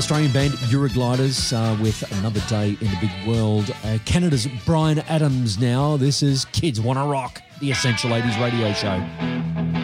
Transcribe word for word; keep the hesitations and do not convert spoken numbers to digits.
Australian band Eurogliders uh, with Another Day in the Big World. Uh, Canada's Bryan Adams now. This is Kids Wanna Rock, the Essential eighties radio show.